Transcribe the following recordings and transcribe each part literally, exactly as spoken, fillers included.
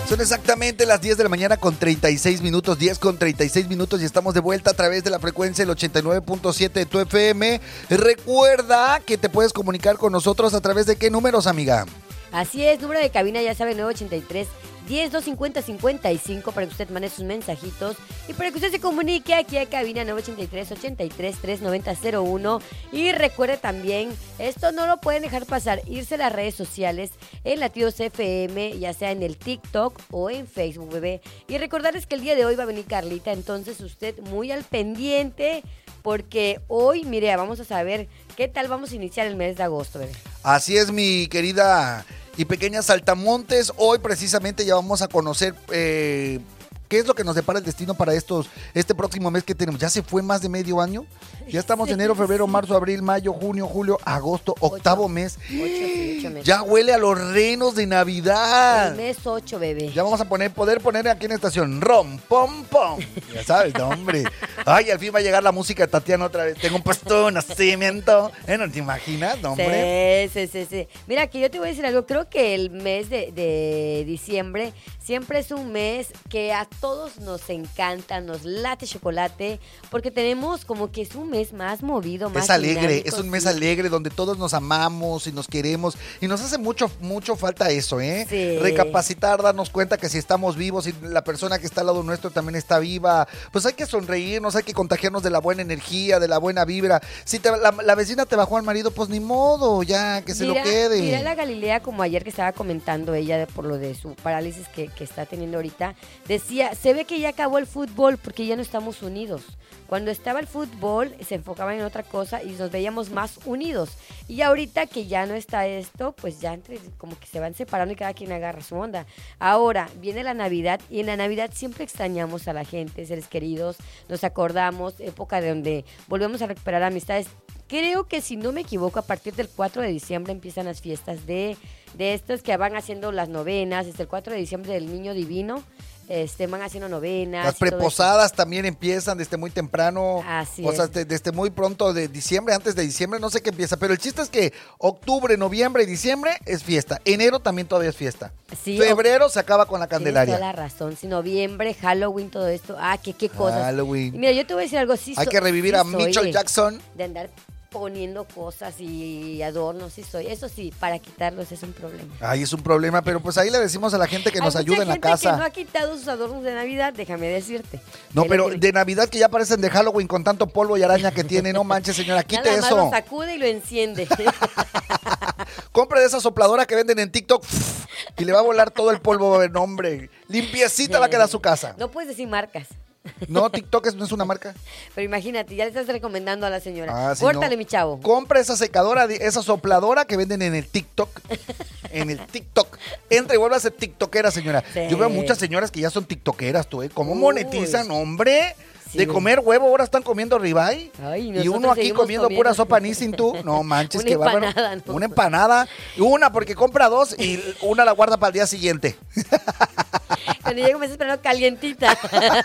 Son exactamente las diez de la mañana con treinta y seis minutos, diez con treinta y seis minutos y estamos de vuelta a través de la frecuencia del ochenta y nueve punto siete de tu F M. Recuerda que te puedes comunicar con nosotros a través de qué números, amiga. Así es, número de cabina ya sabe, nueve ochenta y tres, diez, doscientos cincuenta, cincuenta y cinco para que usted mande sus mensajitos y para que usted se comunique aquí a cabina nueve ochenta y tres, ochenta y tres, trescientos noventa, cero uno. Y recuerde también, esto no lo pueden dejar pasar, irse a las redes sociales en Latidos F M, ya sea en el TikTok o en Facebook, bebé. Y recordarles que el día de hoy va a venir Carlita, entonces usted muy al pendiente, porque hoy, mire, vamos a saber qué tal vamos a iniciar el mes de agosto, bebé. Así es, mi querida y pequeña Saltamontes. Hoy precisamente ya vamos a conocer eh, qué es lo que nos depara el destino para estos este próximo mes que tenemos. Ya se fue más de medio año. Ya estamos en enero, febrero, marzo, abril, mayo, junio, julio, agosto, octavo Ocho. mes. Ocho, sí, ocho meses. Ya huele a los renos de Navidad. El mes ocho, bebé. Ya vamos a poner, poder poner aquí en la estación rom, pom, pom. Ya sabes, no, hombre. Ay, al fin va a llegar la música de Tatiana otra vez. Tengo un puesto, un nacimiento. ¿Eh? ¿No te imaginas, no, hombre? Sí, sí, sí, sí. Mira, que yo te voy a decir algo. Creo que el mes de, de diciembre siempre es un mes que a todos nos encanta, nos late chocolate, porque tenemos como que es un mes más movido, más Es alegre, dinámico, es un mes sí. alegre donde todos nos amamos y nos queremos y nos hace mucho, mucho falta eso, ¿eh? Sí. Recapacitar, darnos cuenta que si estamos vivos y la persona que está al lado nuestro también está viva, pues hay que sonreírnos, hay que contagiarnos de la buena energía, de la buena vibra. Si te, la, la vecina te bajó al marido, pues ni modo, ya, que se Mira, lo quede. Mira la Galilea, como ayer que estaba comentando ella de, por lo de su parálisis que, que está teniendo ahorita, decía, se ve que ya acabó el fútbol porque ya no estamos unidos. Cuando estaba el fútbol se enfocaban en otra cosa y nos veíamos más unidos. Y ahorita que ya no está esto, pues ya entre, como que se van separando y cada quien agarra su onda. Ahora viene la Navidad y en la Navidad siempre extrañamos a la gente, seres queridos, nos acordamos, época de donde volvemos a recuperar amistades. Creo que si no me equivoco, a partir del cuatro de diciembre empiezan las fiestas de, de estos que van haciendo las novenas, desde el cuatro de diciembre del Niño Divino. Este, van haciendo novenas. Las preposadas también empiezan desde muy temprano. Así o sea, es. desde, desde muy pronto de diciembre, antes de diciembre, no sé qué empieza. Pero el chiste es que octubre, noviembre y diciembre es fiesta. Enero también todavía es fiesta. Sí, Febrero se acaba con la Tienes Candelaria. toda la razón. Si noviembre, Halloween, todo esto. Ah, qué, qué cosas. Halloween. Y mira, yo te voy a decir algo. Sí Hay so- que revivir sí a soy Mitchell de- Jackson. De andar poniendo cosas y adornos, sí soy. Eso sí, para quitarlos es un problema. Ay, es un problema, pero pues ahí le decimos a la gente que nos Hay ayude mucha en la gente casa. que no ha quitado sus adornos de Navidad, déjame decirte. No, Que le pero tienen- de Navidad que ya parecen de Halloween con tanto polvo y araña que tiene. No manches, señora, quite Nada más eso. lo sacude y lo enciende. Compre de esa sopladora que venden en TikTok y le va a volar todo el polvo. No, hombre, limpiecita va a quedar su casa. No puedes decir marcas. No, TikTok es- no es una marca. Pero imagínate, ya le estás recomendando a la señora. Ah, sí, Córtale, no. mi chavo. Compra esa secadora, esa sopladora que venden en el TikTok. En el TikTok. Entra y vuelve a ser tiktokera, señora. Sí. Yo veo muchas señoras que ya son tiktokeras, tú, ¿eh? ¿Cómo Uy. monetizan, hombre? Sí. De comer huevo, ahora están comiendo ribeye. Ay, Y nosotros uno aquí seguimos comiendo, comiendo. pura sopa Nissin, tú. No manches, Una qué bárbaro. empanada, ¿no? Una empanada. Y una porque compra dos y una la guarda para el día siguiente. Cuando llego me está esperando calientita.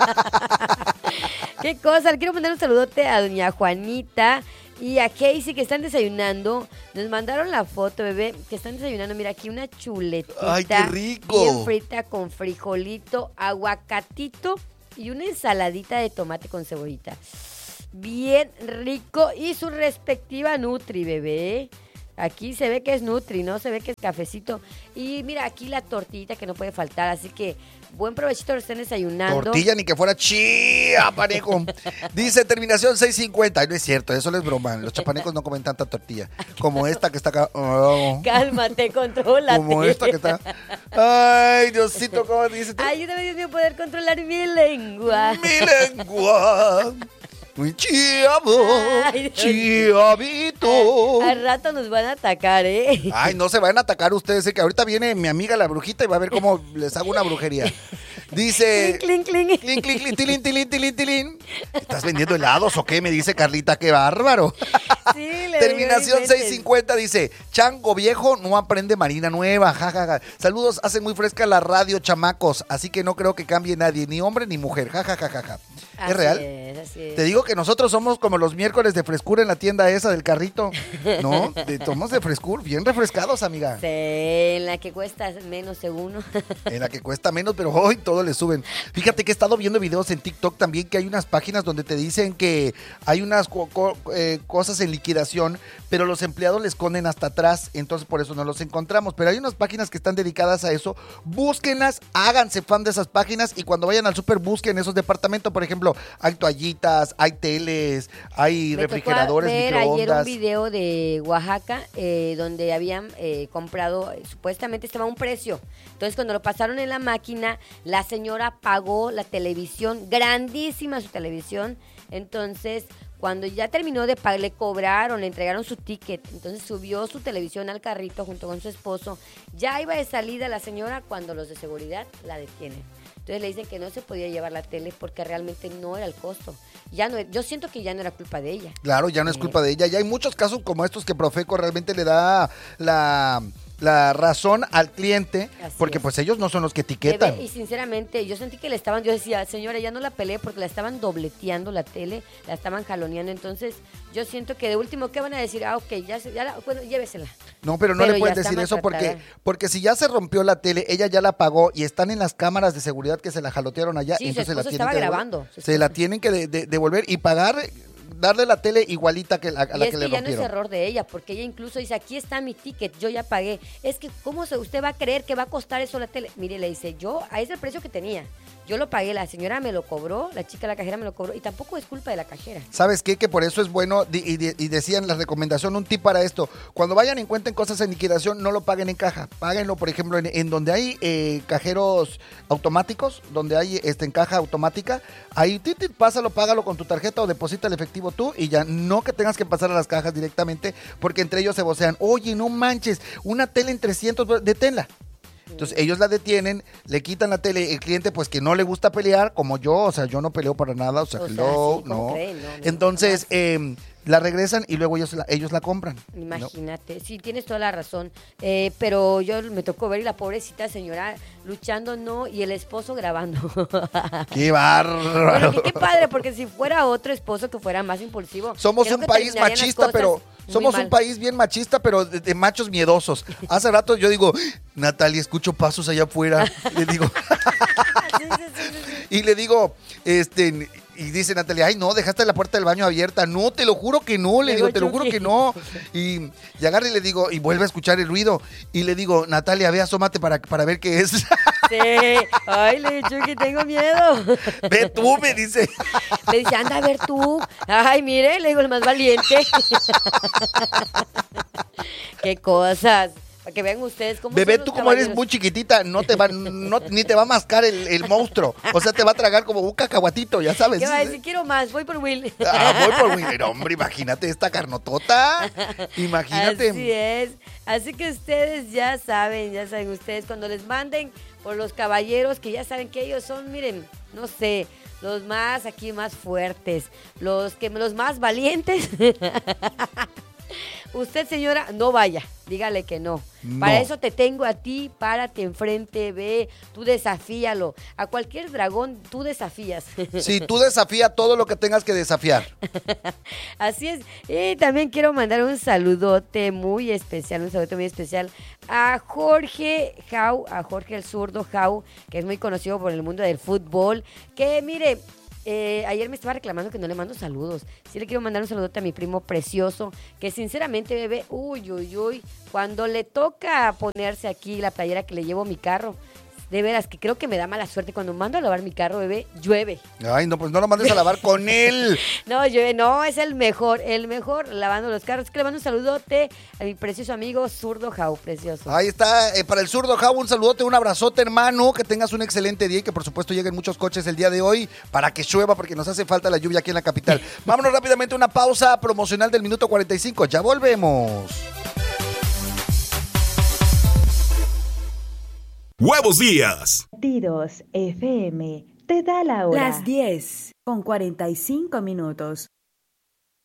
Qué cosa. Le quiero mandar un saludote a doña Juanita y a Casey que están desayunando. Nos mandaron la foto, bebé, que están desayunando. Mira, aquí una chuletita. Ay, qué rico. Bien frita con frijolito, aguacatito y una ensaladita de tomate con cebollita. Bien rico y su respectiva Nutri, bebé. Aquí se ve que es Nutri, ¿no? Se ve que es cafecito. Y mira, aquí la tortillita que no puede faltar. Así que buen provechito, lo estén desayunando. Tortilla ni que fuera chía, parejo. Dice terminación seiscientos cincuenta. Ay, no es cierto, eso no es broma. Los chapanecos no comen tanta tortilla. Como esta que está acá. Oh. Cálmate, contrólate. Como esta que está. Ay, Diosito, ¿cómo dice? Ayúdame, Dios mío, a poder controlar mi lengua. Mi lengua. Mi chiavo. Ay, Dios. Chiavito. Al rato nos van a atacar, ¿eh? Ay, no se vayan a atacar ustedes, eh, que ahorita viene mi amiga la brujita y va a ver cómo les hago una brujería. Dice... Clink, clink, clink. Clink, clink, clink, tilín, tilín, tilín, tilín. ¿Estás vendiendo helados o qué? Me dice Carlita, qué bárbaro. Sí, le Terminación digo, seiscientos cincuenta dice, chango viejo no aprende marina nueva, jajaja. Saludos, hace muy fresca la radio, chamacos, así que no creo que cambie nadie, ni hombre ni mujer, jajajaja. ¿Es real? Es, así es. Te digo que nosotros somos como los miércoles de frescura en la tienda esa del carrito. No, de, tomamos de frescura, bien refrescados, amiga. Sí, en la que cuesta menos según uno. En la que cuesta menos, pero hoy todo le suben. Fíjate que he estado viendo videos en TikTok también que hay unas páginas donde te dicen que hay unas co- co- eh, cosas en liquidación, pero los empleados les esconden hasta atrás, entonces por eso no los encontramos. Pero hay unas páginas que están dedicadas a eso. Búsquenlas, háganse fan de esas páginas y cuando vayan al súper busquen esos departamentos. Por ejemplo, hay toallitas, hay teles, hay Me refrigeradores, tocó ver ayer un microondas. video de Oaxaca eh, donde habían eh, comprado, eh, supuestamente estaba a un precio. Entonces cuando lo pasaron en la máquina, la señora pagó la televisión, grandísima su televisión. Entonces cuando ya terminó de pagar, le cobraron, le entregaron su ticket. Entonces subió su televisión al carrito junto con su esposo. Ya iba de salida la señora cuando los de seguridad la detienen. Entonces le dicen que no se podía llevar la tele porque realmente no era el costo. Ya no, yo siento que ya no era culpa de ella. Claro, ya no es Eh, culpa de ella. Ya hay muchos casos como estos que Profeco realmente le da la, la razón al cliente, Así porque es. pues ellos no son los que etiquetan. Bebé, y sinceramente, yo sentí que le estaban, yo decía, señora, ya no la peleé porque la estaban dobleteando la tele, la estaban jaloneando. Entonces, yo siento que de último, ¿qué van a decir? Ah, ok, ya, se- ya la, bueno, llévesela. No, pero no Pero le ya puedes está decir eso porque, maltratada. porque si ya se rompió la tele, ella ya la pagó y están en las cámaras de seguridad que se la jalotearon allá, Sí, su entonces la esposo tienen estaba que devolver. grabando, su Se la esposo. tienen que de- de- devolver y pagar, darle la tele igualita que la, a Y la es que que, le ya no es rompieron. error de ella, porque ella incluso dice, aquí está mi ticket, yo ya pagué. Es que, ¿cómo se, usted va a creer que va a costar eso la tele? Mire, le dice, yo, ahí es el precio que tenía. Yo lo pagué, la señora me lo cobró, la chica de la cajera me lo cobró, y tampoco es culpa de la cajera. ¿Sabes qué? Que por eso es bueno, di- y, di- y decían la recomendación, un tip para esto. Cuando vayan y encuentren cosas en liquidación, no lo paguen en caja. Páguenlo, por ejemplo, en, en donde hay eh, cajeros automáticos, donde hay este, en caja automática. Ahí, tit, tit, pásalo, págalo con tu tarjeta o deposita el efectivo tú y ya no que tengas que pasar a las cajas directamente, porque entre ellos se vocean. Oye, no manches, una tele en trescientos, deténla. Entonces ellos la detienen, le quitan la tele, el cliente pues que no le gusta pelear, como yo, o sea, yo no peleo para nada, o sea, O sea, hello, sí, ¿cómo no. creen? No, no, Entonces, jamás. eh, la regresan y luego ellos la, ellos la compran. ¿no? Imagínate, sí, tienes toda la razón. Eh, pero yo me tocó ver y la pobrecita señora luchando, no, y el esposo grabando. ¡Qué bárbaro! Bueno, que qué padre, porque si fuera otro esposo que fuera más impulsivo. Somos creo un que país terminarían las machista, cosas pero muy somos mal. un país bien machista, pero de, de machos miedosos. Hace rato yo digo, Natalia, escucho pasos allá afuera. Le digo, Sí, sí, sí, sí, sí. y le digo, este, y dice Natalia, ay no, dejaste la puerta del baño abierta. No, te lo juro que no, le Luego digo, te lo juro Chucky. que no. Y, y agarra y le digo, y vuelve a escuchar el ruido. Y le digo, Natalia, ve, asómate para, para ver qué es. Sí. Ay, le dicho que tengo miedo. Ve tú, me dice. Le dice, anda a ver tú. Ay, mire, le digo, el más valiente. Qué cosas. Para que vean ustedes cómo Bebé, son los tú como eres caballeros. muy chiquitita, no te va, no, ni te va a mascar el, el monstruo. O sea, te va a tragar como un cacahuatito, ya sabes. ¿Qué va a decir? Quiero más, voy por Will. Ah, voy por Winner, hombre, imagínate esta carnotota. Imagínate. Así es. Así que ustedes ya saben, ya saben ustedes, cuando les manden por los caballeros, que ya saben que ellos son, miren, no sé, los más aquí más fuertes, los que los más valientes. Usted, señora, no vaya, dígale que no. No. Para eso te tengo a ti, párate enfrente, ve, tú desafíalo. A cualquier dragón tú desafías. Sí, tú desafía todo lo que tengas que desafiar. Así es. Y también quiero mandar un saludote muy especial, un saludote muy especial a Jorge Jau, a Jorge el zurdo Jau, que es muy conocido por el mundo del fútbol, que mire, eh, ayer me estaba reclamando que no le mando saludos. Sí le quiero mandar un saludote a mi primo precioso, que sinceramente, bebé, uy, uy, uy, cuando le toca ponerse aquí la playera que le llevo mi carro, de veras que creo que me da mala suerte. Cuando mando a lavar mi carro, bebé, llueve. Ay, no, pues no lo mandes a lavar con él. No, llueve, no, es el mejor, el mejor lavando los carros. Que le mando un saludote a mi precioso amigo Zurdo Jau, precioso. Ahí está, eh, para el zurdo Jau, un saludote, un abrazote, hermano. Que tengas un excelente día y que por supuesto lleguen muchos coches el día de hoy para que llueva, porque nos hace falta la lluvia aquí en la capital. Vámonos rápidamente a una pausa promocional del minuto cuarenta y cinco. Ya volvemos. ¡Huevos Días! Tiros F M te da la hora. Las diez con cuarenta y cinco minutos.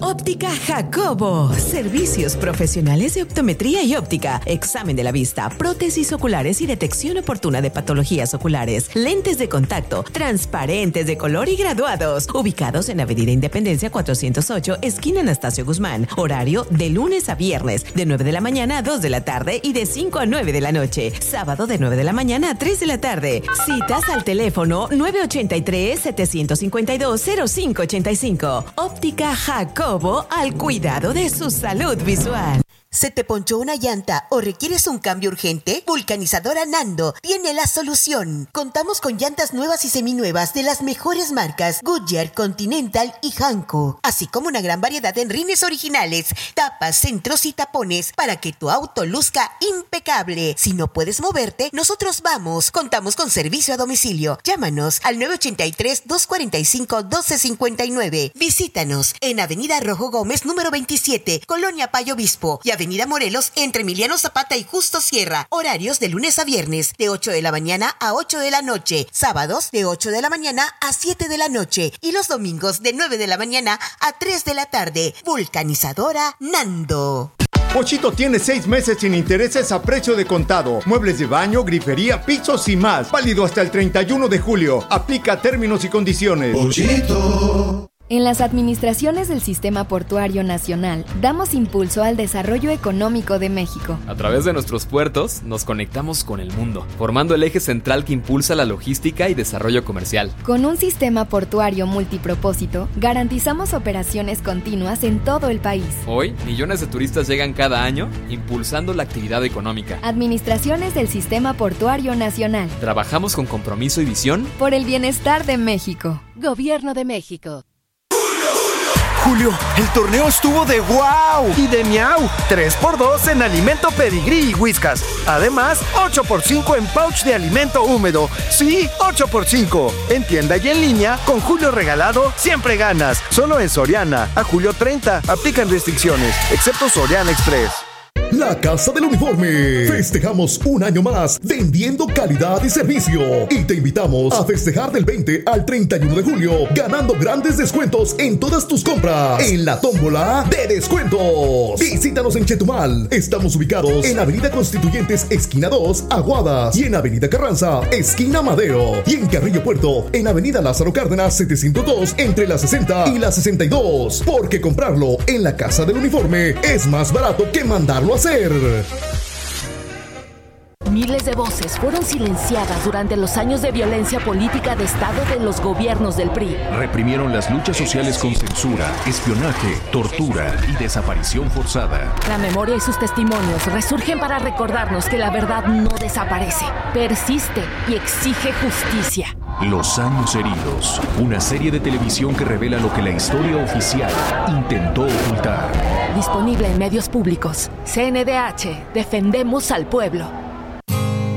Óptica Jacobo. Servicios profesionales de optometría y óptica, examen de la vista, prótesis oculares y detección oportuna de patologías oculares, lentes de contacto, transparentes de color y graduados. Ubicados en Avenida Independencia cuatrocientos ocho, esquina Anastasio Guzmán. Horario de lunes a viernes, de nueve de la mañana a dos de la tarde y de cinco a nueve de la noche. Sábado de nueve de la mañana a tres de la tarde. Citas al teléfono nueve ochenta y tres, setecientos cincuenta y dos, cero cinco ochenta y cinco. Óptica Jacobo, al cuidado de su salud visual. ¿Se te ponchó una llanta o requieres un cambio urgente? Vulcanizadora Nando tiene la solución. Contamos con llantas nuevas y seminuevas de las mejores marcas Goodyear, Continental y Hankook, así como una gran variedad en rines originales, tapas, centros y tapones para que tu auto luzca impecable. Si no puedes moverte, nosotros vamos. Contamos con servicio a domicilio. Llámanos al nueve ochenta y tres, doscientos cuarenta y cinco, doce cincuenta y nueve. Visítanos en Avenida Rojo Gómez número veintisiete, Colonia Payo Obispo, y Avenida Avenida Morelos entre Emiliano Zapata y Justo Sierra. Horarios de lunes a viernes de ocho de la mañana a ocho de la noche. Sábados de ocho de la mañana a siete de la noche. Y los domingos de nueve de la mañana a tres de la tarde. Vulcanizadora Nando. Pochito tiene seis meses sin intereses a precio de contado. Muebles de baño, grifería, pisos y más. Válido hasta el treinta y uno de julio. Aplica términos y condiciones. Pochito. En las administraciones del Sistema Portuario Nacional, damos impulso al desarrollo económico de México. A través de nuestros puertos, nos conectamos con el mundo, formando el eje central que impulsa la logística y desarrollo comercial. Con un sistema portuario multipropósito, garantizamos operaciones continuas en todo el país. Hoy, millones de turistas llegan cada año, impulsando la actividad económica. Administraciones del Sistema Portuario Nacional. Trabajamos con compromiso y visión por el bienestar de México. Gobierno de México. Julio, el torneo estuvo de wow y de miau. tres por dos en alimento Pedigrí y Whiskas. Además, ocho por cinco en pouch de alimento húmedo. Sí, ocho por cinco. En tienda y en línea, con Julio regalado, siempre ganas. Solo en Soriana. A julio treinta. Aplican restricciones, excepto Soriana Express. La Casa del Uniforme. Festejamos un año más vendiendo calidad y servicio. Y te invitamos a festejar del veinte al treinta y uno de julio, ganando grandes descuentos en todas tus compras en la tómbola de descuentos. Visítanos en Chetumal. Estamos ubicados en Avenida Constituyentes, esquina dos, Aguadas. Y en Avenida Carranza, esquina Madero. Y en Carrillo Puerto, en Avenida Lázaro Cárdenas, setecientos dos, entre la sesenta y la sesenta y dos. Porque comprarlo en la Casa del Uniforme es más barato que mandarlo a hacer. Miles de voces fueron silenciadas durante los años de violencia política de Estado de los gobiernos del P R I. Reprimieron las luchas sociales con censura, espionaje, tortura y desaparición forzada. La memoria y sus testimonios resurgen para recordarnos que la verdad no desaparece, persiste y exige justicia. Los años heridos, una serie de televisión que revela lo que la historia oficial intentó ocultar. Disponible en medios públicos. C N D H, defendemos al pueblo.